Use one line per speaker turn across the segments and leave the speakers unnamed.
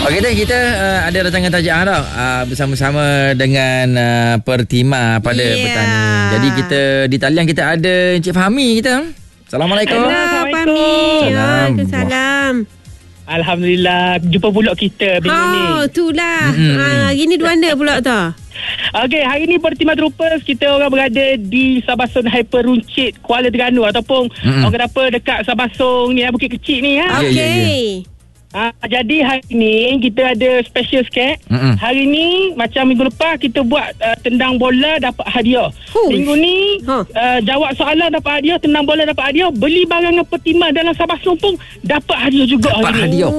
Okey dah, kita ada rancangan tajuk tau, bersama-sama dengan Pertima pada petang ni. Jadi kita di talian kita ada Encik Fahmi kita. Assalamualaikum.
Hello, Fahmi. Waalaikumsalam.
Alhamdulillah, jumpa pula kita minggu ni.
Itulah. Hari ni duanda pula tu.
Okey, hari ni Pertima Troopers, kita orang berada di Sabasong Hyper Runcit, Kuala Terengganu ataupun orang apa dekat Sabasong ni, Bukit Kecil ni.
Okey.
Jadi hari ni kita ada special sikit. Hari ni macam minggu lepas kita buat tendang bola dapat hadiah. Minggu ni jawab soalan dapat hadiah, tendang bola dapat hadiah, beli barangan Pertima dalam Sabasong pun dapat hadiah juga
dapat
hari ni.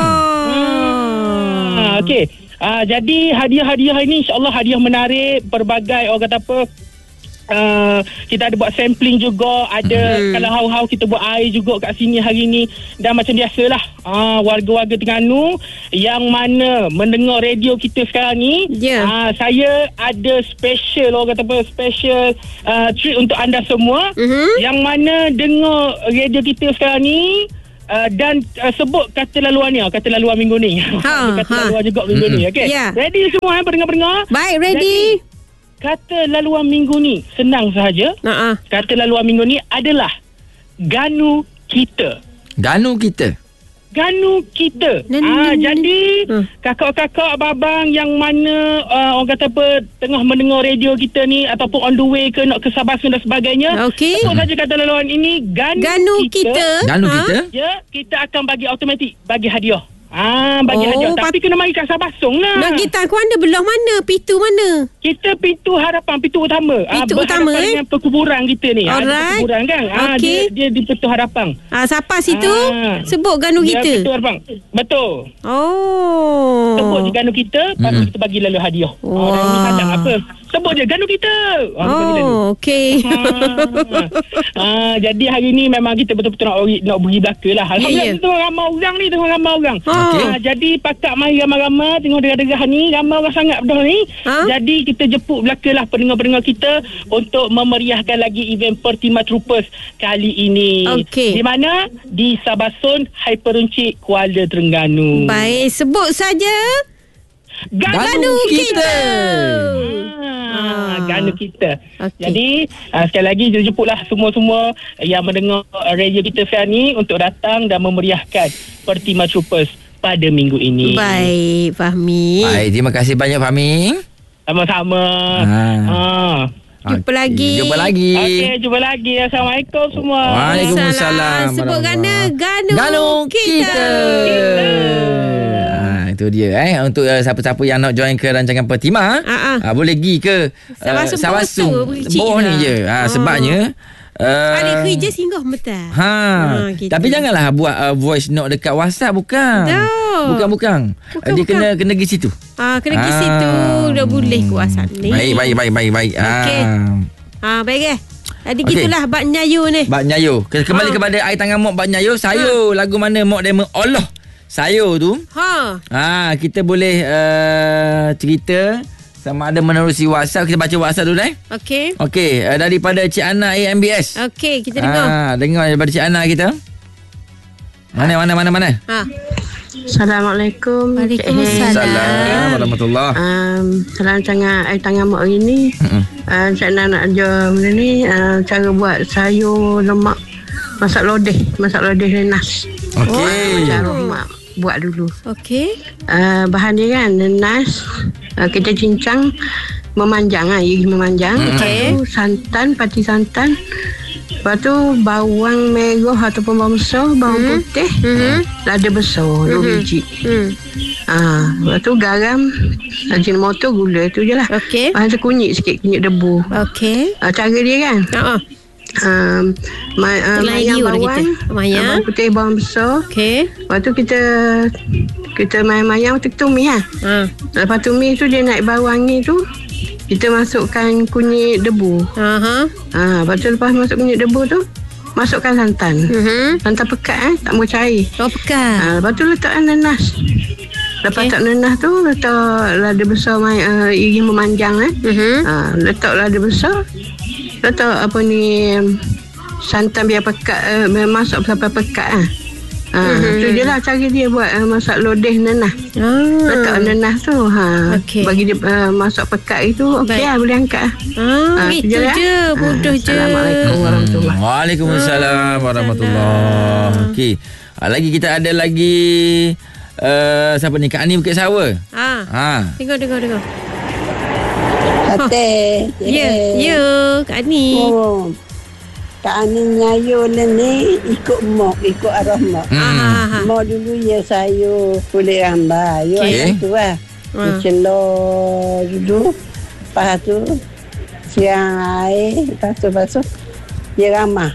Okey. Jadi hadiah-hadiah ini insya-Allah hadiah menarik, berbagai orang kata apa, kita ada buat sampling juga, ada kalau hau-hau kita buat air juga kat sini hari ni. Dan macam biasalah, warga-warga Terengganu yang mana mendengar radio kita sekarang ni, saya ada special, orang kata apa, special treat untuk anda semua yang mana dengar radio kita sekarang ni. Dan sebut kata laluan ni, kata laluan minggu ni. Kata laluan juga minggu ni. Okay? Ready semua pendengar-pendengar?
Baik, ready.
Jadi, kata laluan minggu ni senang sahaja. Kata laluan minggu ni adalah Ganu kita.
Ganu kita.
Ganu kita. Jadi kakak-kakak, abang-abang yang mana orang kata apa tengah mendengar radio kita ni ataupun on the way ke nak ke Sabasong dan sebagainya.
Okey.
Sebut saja kata laluan ini Ganu kita.
Ganu kita.
Ya, kita akan bagi automatik bagi hadiah. Bagi hadiah. Tapi kena mari kat Sabasong lah.
Nak kita ke mana? Belah mana? Pintu mana?
Kita pintu harapan, pintu utama.
Pintu utama
dengan perkuburan kita ni.
Alright.
Perkuburan kan. Dia di pintu harapan.
Siapa situ? Sebut Ganu kita.
Pintu harapan. Betul.
Sebut
je Ganu kita, lepas tu kita bagi lalu hadiah. Orang ni sadar apa? Sebut je Ganu kita.
Okey.
Jadi hari ni memang kita betul-betul nak beri belaka lah. Alhamdulillah tengok ramai orang ni, jadi pakak mari ramai-ramai tengok derah-derah ni, ramai orang sangat dah ni. Jadi kita jemput belakalah pendengar-pendengar kita untuk memeriahkan lagi event Pertima Troopers kali ini. Di mana? Di Sabasong Hyper Runcit, Kuala Terengganu.
Baik, sebut saja Ganu kita.
Ganu kita. Jadi sekali lagi kita jemputlah semua-semua yang mendengar radio kita sekarang ni untuk datang dan memeriahkan Pertima Troopers pada minggu ini.
Baik, Fahmi.
Baik, terima kasih banyak Fahmi.
Sama-sama.
Jumpa lagi.
Okey, jumpa lagi. Assalamualaikum semua.
Waalaikumsalam.
Sebut Ganu kita.
Itu dia untuk siapa-siapa yang nak join ke rancangan Pertima, boleh pergi ke Sabasong bawah ni je. Sebabnya
ada kerja singgah betul.
Gitu. Tapi janganlah buat voice note dekat WhatsApp, bukan. Bukan. Dia kena pergi situ.
Kena pergi situ. Dah boleh ke WhatsApp ni.
Baik.
Okey. Baik ke? Jadi gitulah Bak Nyayu ni.
Bak Nyayu. Kembali kepada air tangan Mok Bak Nyayu. Sayo lagu mana Mok demo Allah. Sayo tu. Kita boleh cerita sama ada menerusi WhatsApp. Kita baca WhatsApp dulu Okey, daripada Cik Ana AMBS.
Okey, kita dengar.
Dengar daripada Cik Ana kita. Mana?
Assalamualaikum.
Waalaikumsalam
warahmatullahi.
Salam air tangan mak hari ni. Cik Ana nak ajar benda ni, cara buat sayur lemak masak lodeh nanas.
Okey.
Cara mak buat dulu.
Okey.
Bahan dia kan nanas, kita cincang memanjang, memanjang. Lepas tu santan, pati santan. Lepas tu bawang merah ataupun bawang besar, bawang putih, lada besar 2 biji. Lepas tu garam, ajinomoto, gula, tu je lah. Lepas tu kunyit sikit, kunyit debu. Cara dia kan, mayang bawang putih, bawang besar. Lepas tu kita mayang tu tumis lah. Lepas tumis tu dia naik bau wangi tu, kita masukkan kunyit debu. Lepas tu lepas masuk kunyit debu tu, masukkan santan. Santan pekat tak mau cair.
Pekat.
Lepas tu letakkan nanas. Lepas tak nanas tu, letak lada besar iring memanjang. Letak lada besar. Letak santan biar pekat, masuk sampai pekat. Tu je lah cara dia buat masak lodeh nanah. Letak nanah tu. Bagi dia masak pekat itu. Okey lah, boleh angkat.
Itu je. Bodoh je.
Assalamualaikum warahmatullahi.
Waalaikumsalam warahmatullahi. Okey. Lagi kita ada lagi siapa ni? Kak Ani Bukit Sawa.
Dengar.
Kata.
Ya, Kak Ani.
Kak Ani nyayo ni ikut mak, ikut arah mak. Mak dulu saya boleh gambar. Ayat tu lah. Dicelor dulu. Lepas tu siang air. Lepas tu dia ramah.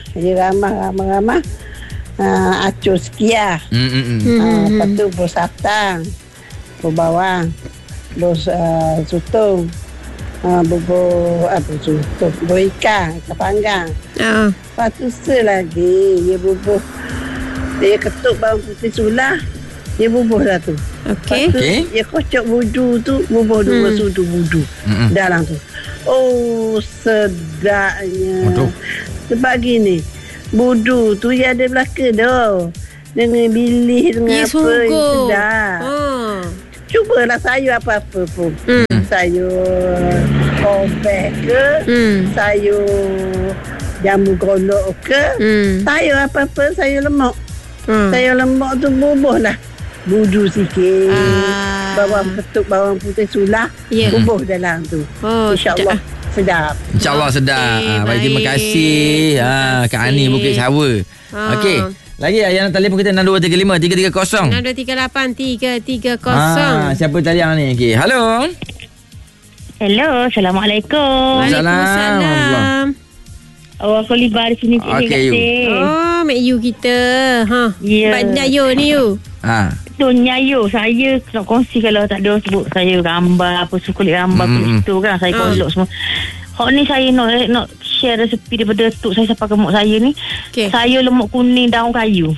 Acur sekiah. Lepas tu bos satang, bos bawang, bos sutong, bubur ikan panggang. Lepas tu selagi dia bubuh, dia ketuk bawang putih sulah, dia bubuh dah tu. Lepas tu dia kocok budu tu, bubuh 2 sudu budu dalam tu. Oh, sedapnya. Sebab gini, budu tu dia ada belaka dah. Dengan bilis, dengan apa yang sedap. Cubalah sayur apa-apa pun. Sayur kobek ke, sayur jambu golok ke, sayur apa-apa, sayur lemak. Sayur lemak tu bubuhlah budu sikit. Ketuk bawang putih sulah, bubuh dalam tu. InsyaAllah sedap.
InsyaAllah sedap. Baik, terima kasih Kak Ani Bukit Sawa. Okey. Lagi yang nak telefon kita 6235 330.
6238 330.
Siapa talian ni? Okey. Halo.
Assalamualaikum.
Waalaikumsalam.
Aku Libar di sini.
Okey,
Mek Yu kita. Banyak Yu ni Yu.
Tu Nyayo, saya nak kongsi kalau tak ada sebut saya gambar apa kulit gambar kulit itu kan saya kolok semua. Hak ni saya nak share resepi daripada tok saya sampai ke mak saya ni. Saya lemak kuning daun kayu.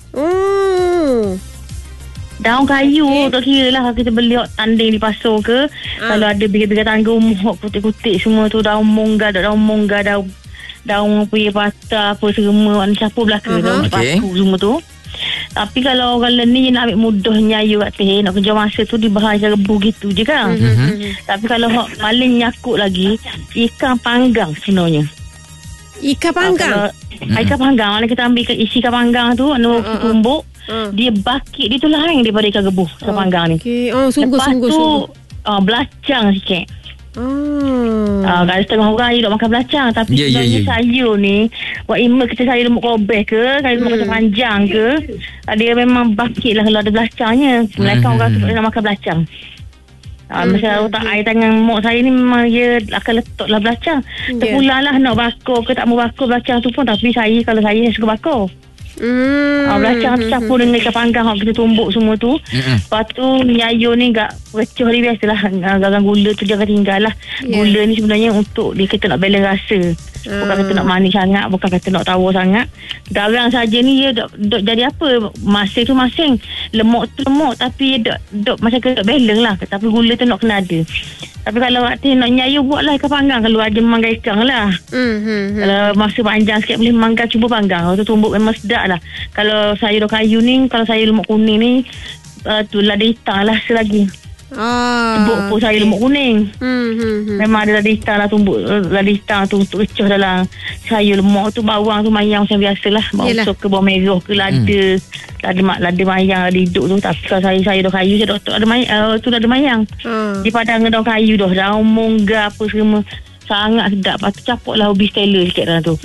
Daun kayu tak kira lah kita beli tanding di pasar ke. Kalau ada bikin-bikin tangga umur kutik-kutik semua tu, daun mongga, daun punya patah apa semua campur belaka daun paku semua tu. Tapi kalau ni nak ambil mudahnya you kat teh, nak kerja masa tu dibahas rebu gitu je kan. Tapi kalau paling nyakut lagi ikan panggang sebenarnya.
Ikan panggang?
Ikan panggang mana kita ambil isi ikan panggang tu tumbuk, dia bakit dia tu lain daripada ikan gebuh ikan panggang ni.
Sungguh-sungguh.
Lepas tu belacang sikit. Kalau setengah orang dia nak makan belacang. Tapi sebenarnya sayur ni buat ima kita sayur lemak kobeh ke, sayur lemak kacang panjang ke, dia memang bakit lah kalau ada belacangnya. Mereka orang tu nak makan belacang. Masa tak air tangan mak saya ni memang dia akan letak lah belacang. Terpulang lah nak bakar ke tak mau bakar belacang tu pun. Tapi kalau saya suka bakar. Belacang tu campur dengan ikan panggang kita tumbuk semua tu. Lepas tu nyayo ni gak recuh dia biasalah. Gagang gula tu jangan tinggal lah. Gula ni sebenarnya untuk dia kata nak balance rasa. Bukan kata nak manis sangat, bukan kata nak tawa sangat. Garang saja ni dia dok jadi apa, masing tu masing. Lemak tu lemak tapi dia dok macam kena balance lah. Tapi gula tu nak kena ada. Tapi kalau waktu nak nyayo buatlah ikan panggang. Kalau ada mangga ikan lah. Kalau masa panjang sikit boleh mangga cuba panggang. Kalau tu tumbuk memang sedap lah. Kalau sayur kayu ni, kalau sayur lemak kuning ni, tu lada hitam lah selagi. Tumbuk pun sayur lemak kuning. Memang ada lada hitam lah, tumbuk lada hitam tu untuk kecoh dalam sayur lemak tu. Bawang tu mayang macam biasalah. Bawang ke bawang merah ke lada mayang, lada hidup tu. Tapi kalau sayur kayu je tu lada mayang. Di padang daun kayu dah, daun mongga apa semua. Sangat sedap. Lepas tu capuk lah ubi stella sikit dalam tu.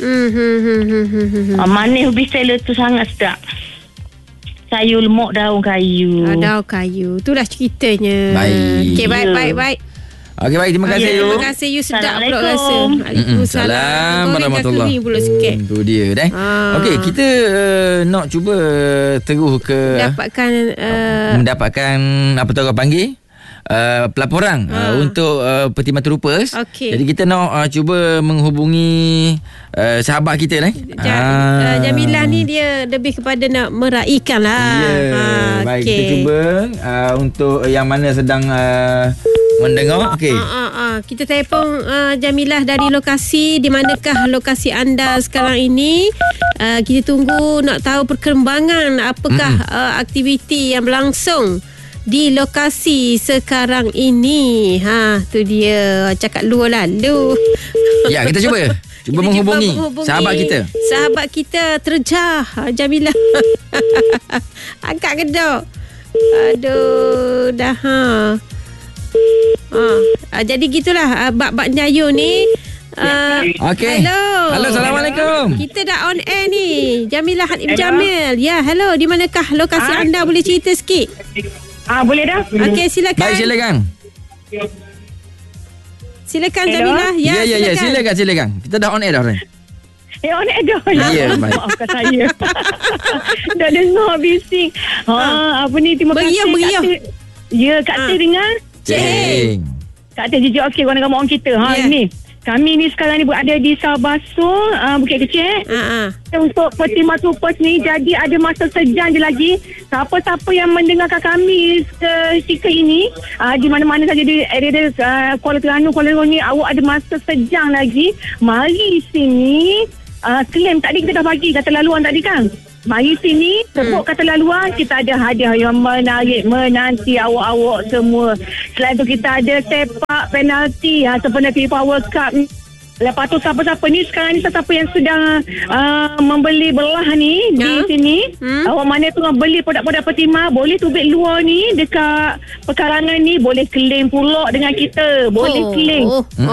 Manis ubi stella tu sangat sedap. Sayur lemak daun kayu.
Daun kayu. Itulah ceritanya.
Baik.
Okey, baik.
Okey, baik. Terima kasih you.
Terima kasih you. Sedap pula rasa.
Waalaikumsalam warahmatullahi wabarakatuh. Itu dia dah. Okey, kita nak cuba terus ke mendapatkan apa tu orang panggil? Pelaporan untuk Pertiman Troopers. Jadi kita nak cuba menghubungi sahabat kita lah.
Jamilah ni dia lebih kepada nak meraihkan lah.
Baik, kita cuba untuk yang mana sedang Mendengar. Okey.
Kita telefon Jamilah dari lokasi. Di manakah lokasi anda sekarang ini? Kita tunggu nak tahu perkembangan apakah aktiviti yang berlangsung di lokasi sekarang ini. Tu dia cakap lu lalu.
Ya, kita cuba. Cuba menghubungi sahabat kita terjah Jamilah. Agak gedok. Aduh, dah jadi gitulah bab-bab Nyayu ni. Okey. Halo, Assalamualaikum.
Kita dah on air ni. Jamilah Halim Jamil. Ya, hello. Di manakah lokasi anda? Boleh cerita sikit?
Boleh dah.
Okey, silakan.
Baik, silakan.
Silakan Jamilah.
Ya, silakan. Kita dah on air dah, Ren.
On air dah.
Ya, baik.
Maafkan saya. Dah dengar bising. Apa ni, terima kasih.
Meriah.
Ya, Kak Teh dengar?
Cik.
Kak Teh jujur okey warga orang kita. Ni. Kami ni sekarang ni berada di Sabasul, Bukit Kecil. Untuk peti Matupers ni, jadi ada masa sejam je lagi. Siapa-siapa yang mendengarkan kami ketika ini, di mana-mana saja di area Kuala Terengganu, Kuala Lumpur ni, awak ada masa sejam lagi. Mari sini. Klaim tadi kita dah bagi kata laluan tadi kan. Mari sini, sebut kata laluan, kita ada hadiah yang menarik menanti awak-awak semua. Selain tu kita ada sepak penalti, penalti Power Cup. Lepas tu siapa-siapa ni sekarang ni, siapa yang sedang membeli belah ni di sini, awak mana tu beli produk-produk Petima, boleh tubik luar ni dekat pekarangan ni, boleh claim pula dengan kita. Boleh claim.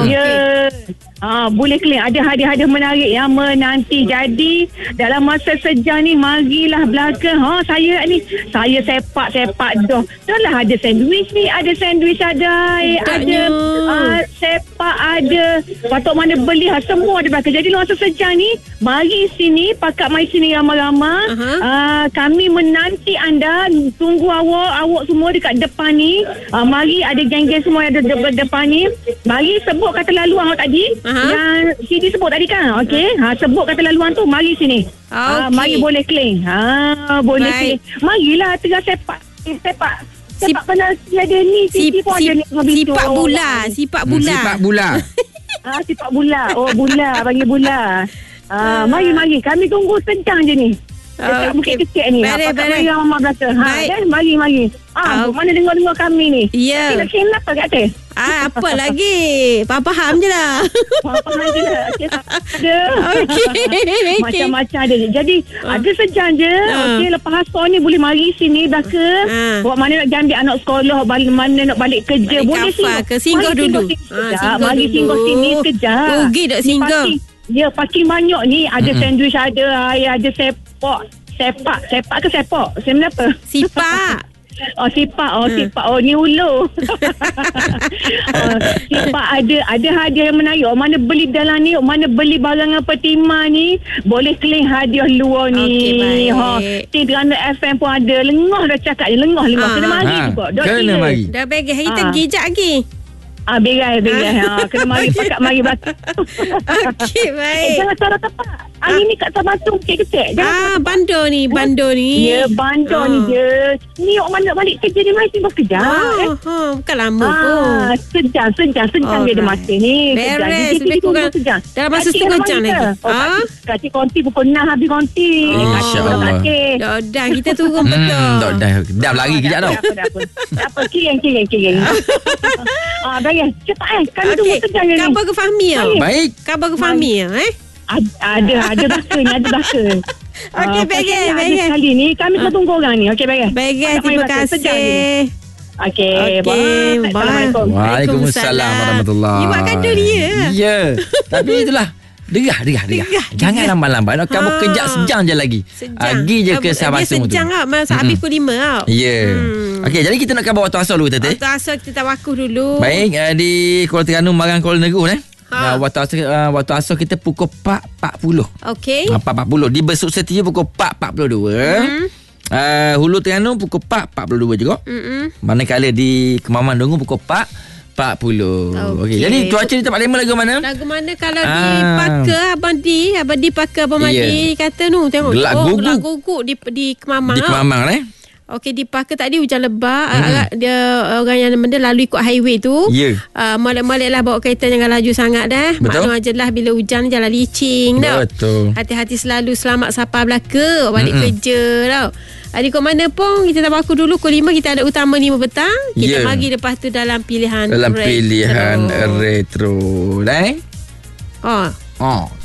Boleh claim. Ada hadiah-hadiah menarik yang menanti. Jadi dalam masa sejam ni, marilah belakang. Saya sepak dah. Dah lah ada sandwich ni. Ada sandwich, ada air, ada sepak, ada patok mana beli. Semua ada belakang. Jadi dalam masa sejam ni, mari sini, pakat mari sini ramai-ramai. Kami menanti anda. Tunggu awak semua dekat depan ni. Mari, ada geng-geng semua yang ada depan ni. Mari sebut kata laluan awak tadi. Yang CD sebut tadi kan. Okey. Sebut kata laluan tu, mari sini. Mari boleh claim. Boleh claim. Marilah tengah sepak penalti ada ni. Sipak
bola.
Sipak bola.
Sipak bola. Bola. Panggil bola. Mari. Kami tunggu sejam je ni. Dekat Bukit Kecil ni. Mari Mama belakang. Mari. Mana dengar-dengar kami ni.
Ya.
Kita apa kat Teh?
Apa lagi? Faham je lah.
Ada. Okay. Macam-macam ada. Jadi ada sejam je. Okey, lepas asal ni boleh mari sini belakang. Buat mana nak ambil anak sekolah, mana nak balik kerja, boleh
singgah dulu.
Mari singgah sini sekejap.
Rugi tak singgah?
Ya, parking banyak ni. Ada sandwich, ada air, ada sepak ke sepak? Sebenarnya apa?
Sipak.
Sipak. Ni ulu. Sipak ada hadiah yang menarik. Mana beli dalam ni, mana beli barangan Petima ni, boleh claim hadiah luar ni. Terengganu FM pun ada. Lengah dah cakap je. Lengah. Kena mari juga.
Kena mari.
Dah bagi kita gijak lagi.
Berai. Kena mari, pakat mari batu.
Okey, baik.
Jangan salah tepat. Hari ni kat Sabatu Bukit Kecil.
Bandar ni.
Ya, bandar ni je. Ni orang mana nak balik kerja ni, mari tiba sekejap.
Bukan lama pun.
Sejam dia ada masa ni.
Beres. Lebih kurang dalam masa setengah jam lagi.
Kacik konti pukul 6 habis konti.
InsyaAllah.
Dah kita turun betul.
Dah lari kejap tau.
Apa kiring. Baik. Cepat kami tunggu sejam ni.
Khabar ke Fahmi?
Baik.
Khabar ke Fahmi?
Ada belaka.
Okey, baik.
Kali ni kami tunggu orang ni. Okey, baik.
Baik, terima kasih.
Okey, bye.
Assalamualaikum.
Waalaikumsalam warahmatullahi.
You buat kado dia.
Ya. Tapi itulah. Derah. Jangan lambat-lambat. Nak kabur kejap sejam je lagi. Pergi je ke Sabatu tu.
Dia sejam lah. Masa habis pukul 5 tau.
Ya. Okey, jadi kita nak khabar waktu asal dulu, Tete.
Waktu asal kita tawakuh dulu.
Baik, di Kuala Terengganu, Marang, Kuala Negeri waktu asal kita pukul 4.40.
Okey.
4.40. Di Besuk Setia pukul 4.42. Hulu Terengganu pukul 4.42 juga. Manakala di Kemaman Dungu pukul 4.40. Okey. Jadi cuaca di tempat lima lagu mana?
Lagu mana kalau di Pakar Abang di Pakar Abang Madi kata tengok
gelap guguk
di Kemamang.
Di Kemamang
Okey, di Parker tadi hujan lebat. Agak dia orang yang benda lalu ikut highway tu. Molek-molek lah bawa kereta, jangan laju sangat dah. Maklum je lah bila hujan jalan licin tau.
Betul.
Hati-hati selalu, selamat sampai belaka balik kerja tau. Adik kau mana pun, kita tak berlaku dulu. Pukul 5 kita ada utama 5 petang. Kita bagi lepas tu dalam pilihan
retro.